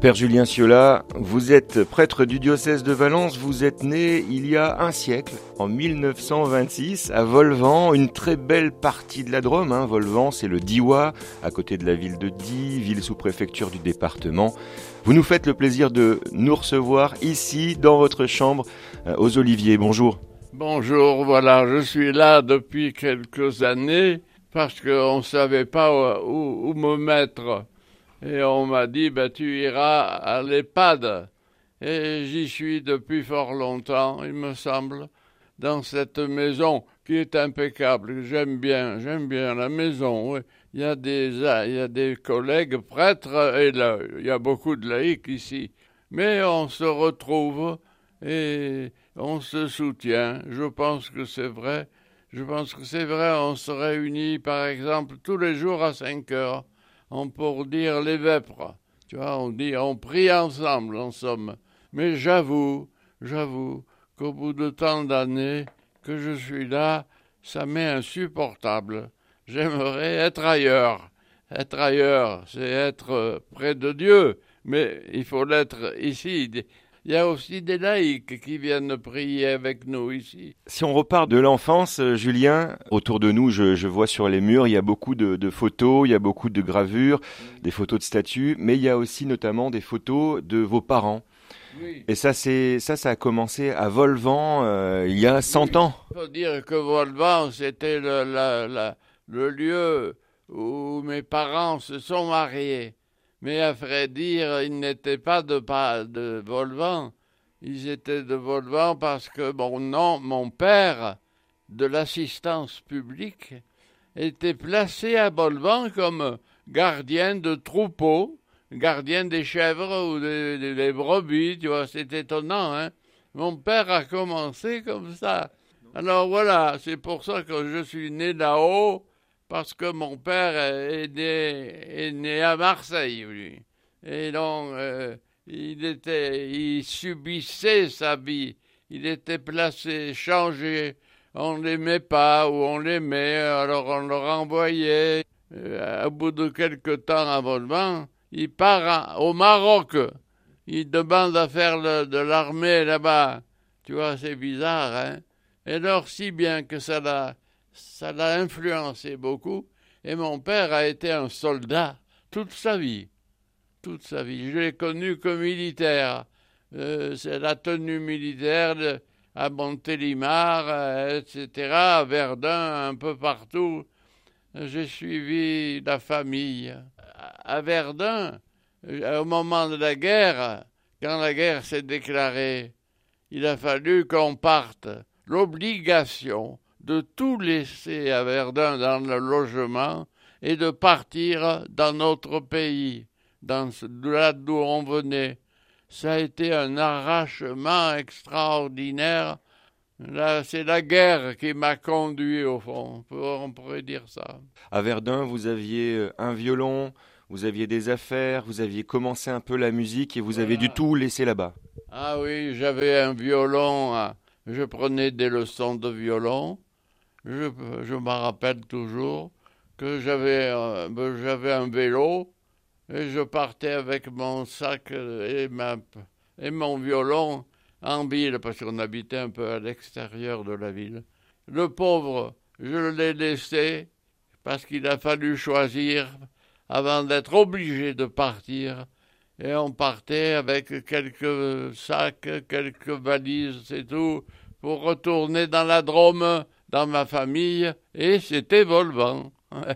Père Julien Ciola, vous êtes prêtre du diocèse de Valence, vous êtes né il y a un siècle, en 1926, à Volvan, une très belle partie de la Drôme. Volvan, c'est le Diois, à côté de la ville de Die, ville sous-préfecture du département. Vous nous faites le plaisir de nous recevoir ici, dans votre chambre, aux Oliviers. Bonjour. Bonjour, voilà, je suis là depuis quelques années, parce qu'on ne savait pas où me mettre. Et on m'a dit, tu iras à l'EHPAD. Et j'y suis depuis fort longtemps, il me semble, dans cette maison qui est impeccable. J'aime bien la maison. Oui. Il y a des collègues prêtres, et là, il y a beaucoup de laïcs ici. Mais on se retrouve et on se soutient. Je pense que c'est vrai, on se réunit par exemple tous les jours à 5 heures. Pour dire les vêpres, tu vois, on prie ensemble, en somme. Mais j'avoue qu'au bout de tant d'années que je suis là, ça m'est insupportable. J'aimerais être ailleurs. Être ailleurs, c'est être près de Dieu, mais il faut l'être ici. Il y a aussi des laïcs qui viennent prier avec nous ici. Si on repart de l'enfance, Julien, autour de nous, je vois sur les murs, il y a beaucoup de photos, il y a beaucoup de gravures, des photos de statues, mais il y a aussi notamment des photos de vos parents. Oui. Et ça a commencé à Volvan il y a 100 ans. Il faut dire que Volvan, c'était le lieu où mes parents se sont mariés. Mais à vrai dire, ils n'étaient pas de Volvan. Ils étaient de Volvan parce que mon père, de l'assistance publique, était placé à Volvan comme gardien de troupeau, gardien des chèvres ou des brebis, tu vois, c'est étonnant, hein. Mon père a commencé comme ça. Alors voilà, c'est pour ça que je suis né là-haut, parce que mon père est né à Marseille, lui. Et donc, il subissait sa vie. Il était placé, changé. On ne l'aimait pas ou on l'aimait, alors on le renvoyait. Au bout de quelque temps à Volvan, il part au Maroc. Il demande à faire de l'armée là-bas. Tu vois, c'est bizarre, hein? Et alors, si bien que ça l'a influencé beaucoup. Et mon père a été un soldat toute sa vie. Toute sa vie. Je l'ai connu comme militaire. C'est la tenue militaire à Montélimar, etc., à Verdun, un peu partout. J'ai suivi la famille. À Verdun, au moment de la guerre, quand la guerre s'est déclarée, il a fallu qu'on parte. L'obligation de tout laisser à Verdun dans le logement et de partir dans notre pays, là d'où on venait. Ça a été un arrachement extraordinaire. Là, c'est la guerre qui m'a conduit au fond, on pourrait dire ça. À Verdun, vous aviez un violon, vous aviez des affaires, vous aviez commencé un peu la musique et vous avez dû tout laisser là-bas. Ah oui, j'avais un violon, je prenais des leçons de violon. Je me rappelle toujours que j'avais un vélo et je partais avec mon sac et mon violon en ville parce qu'on habitait un peu à l'extérieur de la ville. Le pauvre, je l'ai laissé parce qu'il a fallu choisir avant d'être obligé de partir. Et on partait avec quelques sacs, quelques valises, c'est tout, pour retourner dans la Drôme, dans ma famille, et c'était Volvan.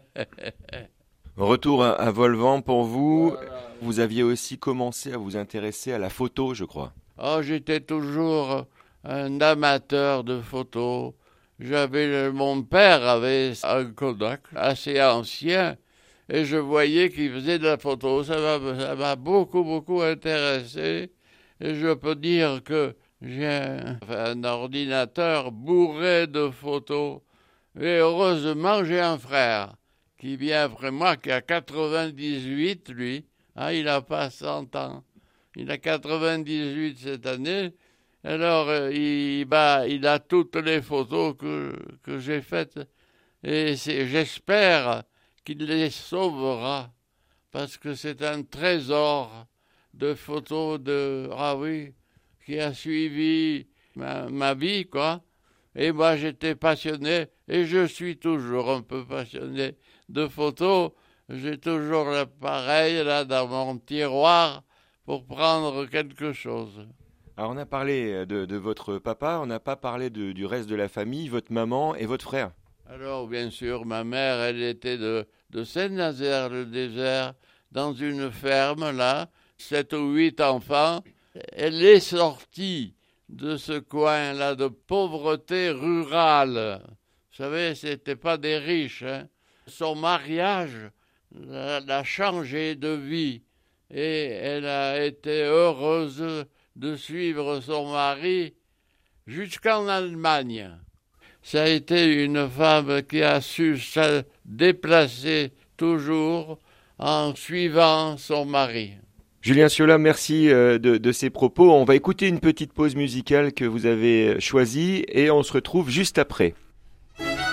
Retour à Volvan pour vous. Voilà. Vous aviez aussi commencé à vous intéresser à la photo, je crois. Oh, j'étais toujours un amateur de photos. Mon père avait un Kodak assez ancien, et je voyais qu'il faisait de la photo. Ça m'a beaucoup intéressé. Et je peux dire que j'ai un ordinateur bourré de photos. Et heureusement, j'ai un frère qui vient après moi, qui a 98, lui. Ah, il n'a pas 100 ans. Il a 98 cette année. Alors, il a toutes les photos que j'ai faites. Et j'espère qu'il les sauvera, parce que c'est un trésor de photos qui a suivi ma vie, quoi. Et moi, j'étais passionné, et je suis toujours un peu passionné de photos. J'ai toujours l'appareil là dans mon tiroir pour prendre quelque chose. Alors on a parlé de votre papa, on n'a pas parlé du reste de la famille, votre maman et votre frère. Alors, bien sûr, ma mère, elle était de Saint-Nazaire-le-Désert, dans une ferme, là, 7 ou 8 enfants. Elle est sortie de ce coin-là de pauvreté rurale. Vous savez, c'était pas des riches, hein. Son mariage l'a changé de vie et elle a été heureuse de suivre son mari jusqu'en Allemagne. Ça a été une femme qui a su se déplacer toujours en suivant son mari. Julien Ciola, merci de ces propos. On va écouter une petite pause musicale que vous avez choisie et on se retrouve juste après.